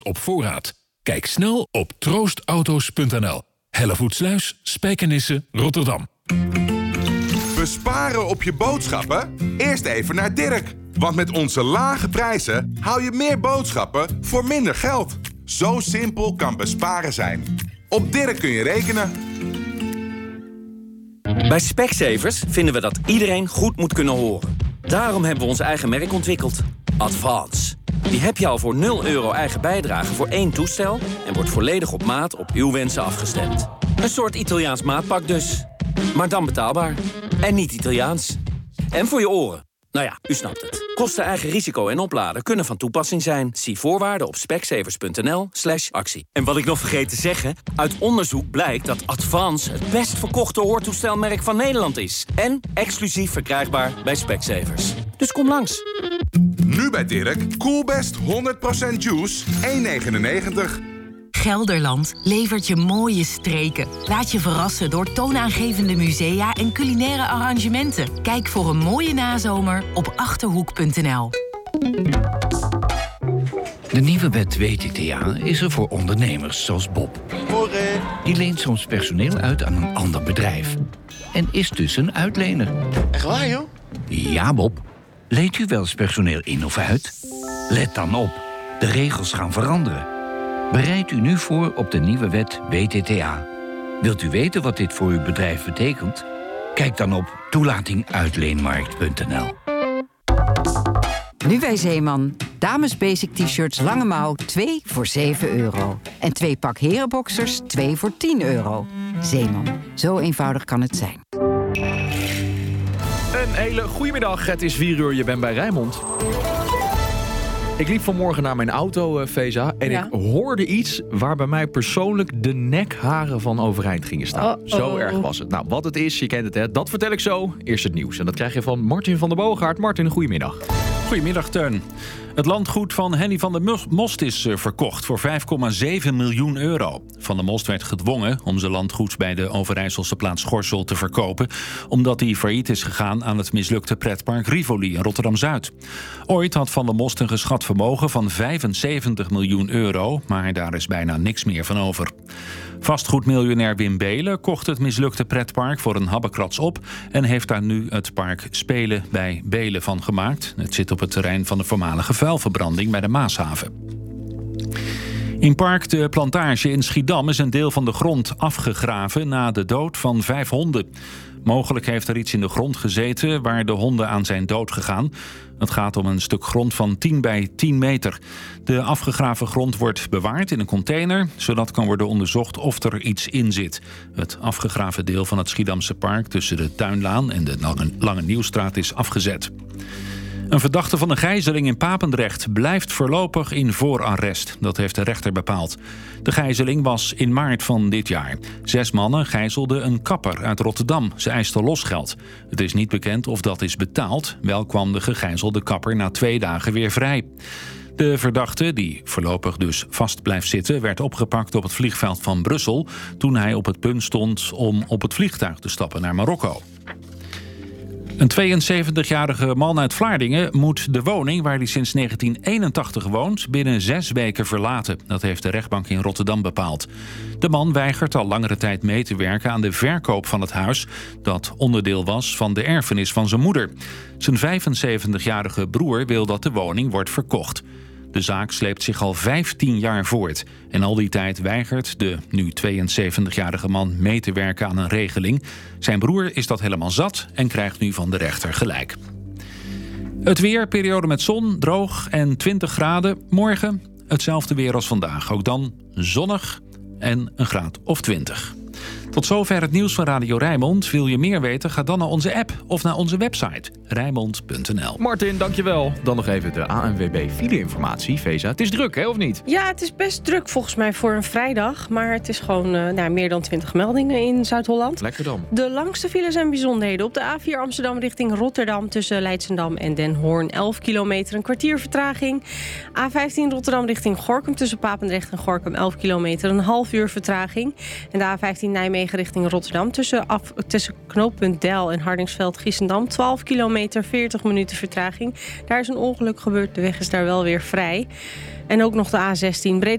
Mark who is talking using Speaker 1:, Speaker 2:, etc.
Speaker 1: op voorraad. Kijk snel op troostauto's.nl. Hellevoetsluis, Spijkenisse, Rotterdam.
Speaker 2: Besparen op je boodschappen? Eerst even naar Dirk. Want met onze lage prijzen hou je meer boodschappen voor minder geld. Zo simpel kan besparen zijn. Op Dirk kun je rekenen.
Speaker 3: Bij Specsavers vinden we dat iedereen goed moet kunnen horen. Daarom hebben we ons eigen merk ontwikkeld. Advance. Die heb je al voor €0 eigen bijdrage voor 1 toestel... en wordt volledig op maat op uw wensen afgestemd. Een soort Italiaans maatpak dus. Maar dan betaalbaar. En niet Italiaans. En voor je oren. Nou ja, u snapt het. Kosten, eigen risico en opladen kunnen van toepassing zijn. Zie voorwaarden op specsavers.nl/actie. En wat ik nog vergeet te zeggen... uit onderzoek blijkt dat Advance het best verkochte hoortoestelmerk van Nederland is. En exclusief verkrijgbaar bij Specsavers. Dus kom langs.
Speaker 2: Nu bij Dirk, Coolbest 100% juice, €1,99.
Speaker 4: Gelderland levert je mooie streken. Laat je verrassen door toonaangevende musea en culinaire arrangementen. Kijk voor een mooie nazomer op Achterhoek.nl.
Speaker 5: De nieuwe wet WTTA is er voor ondernemers zoals Bob. Die leent soms personeel uit aan een ander bedrijf. En is dus een uitlener.
Speaker 6: Echt waar, joh?
Speaker 5: Ja, Bob. Leent u wel eens personeel in of uit? Let dan op. De regels gaan veranderen. Bereid u nu voor op de nieuwe wet WTTA. Wilt u weten wat dit voor uw bedrijf betekent? Kijk dan op toelatinguitleenmarkt.nl.
Speaker 7: Nu bij Zeeman. Dames basic t-shirts lange mouw 2 voor €7. En 2 pak herenboxers 2 voor €10. Zeeman. Zo eenvoudig kan het zijn.
Speaker 8: Een hele goedemiddag. Het is 4 uur. Je bent bij Rijnmond. Ik liep vanmorgen naar mijn auto, Feza, en ik hoorde iets waar bij mij persoonlijk de nekharen van overeind gingen staan. Zo erg was het. Nou, wat het is, je kent het, hè? Dat vertel ik zo. Eerst het nieuws. En dat krijg je van Martin van der Boogaard. Martin, goedemiddag.
Speaker 9: Goedemiddag, Teun. Het landgoed van Henny van der Most is verkocht voor €5,7 miljoen. Van der Most werd gedwongen om zijn landgoed bij de Overijsselse plaats Gorssel te verkopen, omdat hij failliet is gegaan aan het mislukte pretpark Rivoli in Rotterdam-Zuid. Ooit had Van der Most een geschat vermogen van €75 miljoen, maar daar is bijna niks meer van over. Vastgoedmiljonair Wim Beelen kocht het mislukte pretpark voor een habbekrats op en heeft daar nu het park Spelen bij Beelen van gemaakt. Het zit op het terrein van de voormalige vuilverbranding bij de Maashaven. In Park de Plantage in Schiedam is een deel van de grond afgegraven na de dood van 5 honden. Mogelijk heeft er iets in de grond gezeten waar de honden aan zijn dood gegaan. Het gaat om een stuk grond van 10 bij 10 meter. De afgegraven grond wordt bewaard in een container, zodat kan worden onderzocht of er iets in zit. Het afgegraven deel van het Schiedamse park tussen de Tuinlaan en de Lange Nieuwstraat is afgezet. Een verdachte van een gijzeling in Papendrecht blijft voorlopig in voorarrest. Dat heeft de rechter bepaald. De gijzeling was in maart van dit jaar. 6 mannen gijzelden een kapper uit Rotterdam. Ze eisten losgeld. Het is niet bekend of dat is betaald. Wel kwam de gegijzelde kapper na 2 dagen weer vrij. De verdachte, die voorlopig dus vast blijft zitten, werd opgepakt op het vliegveld van Brussel toen hij op het punt stond om op het vliegtuig te stappen naar Marokko. Een 72-jarige man uit Vlaardingen moet de woning waar hij sinds 1981 woont binnen 6 weken verlaten. Dat heeft de rechtbank in Rotterdam bepaald. De man weigert al langere tijd mee te werken aan de verkoop van het huis dat onderdeel was van de erfenis van zijn moeder. Zijn 75-jarige broer wil dat de woning wordt verkocht. De zaak sleept zich al 15 jaar voort. En al die tijd weigert de nu 72-jarige man mee te werken aan een regeling. Zijn broer is dat helemaal zat en krijgt nu van de rechter gelijk. Het weer, periode met zon, droog en 20 graden. Morgen hetzelfde weer als vandaag. Ook dan zonnig en een graad of 20. Tot zover het nieuws van Radio Rijnmond. Wil je meer weten? Ga dan naar onze app of naar onze website Rijnmond.nl.
Speaker 8: Martin, dankjewel. Dan nog even de ANWB file-informatie. Feza, het is druk, hè, of niet?
Speaker 10: Ja, het is best druk volgens mij voor een vrijdag. Maar het is gewoon meer dan 20 meldingen in Zuid-Holland.
Speaker 8: Lekker dan.
Speaker 10: De langste files en bijzonderheden op de A4 Amsterdam richting Rotterdam tussen Leidschendam en Den Hoorn. 11 kilometer, een kwartier vertraging. A15 Rotterdam richting Gorinchem tussen Papendrecht en Gorinchem 11 kilometer, een half uur vertraging. En de A15 Nijmegen richting Rotterdam tussen knooppunt Deil en Hardingsveld-Giessendam 12 kilometer, 40 minuten vertraging. Daar is een ongeluk gebeurd, de weg is daar wel weer vrij. En ook nog de A16 Breda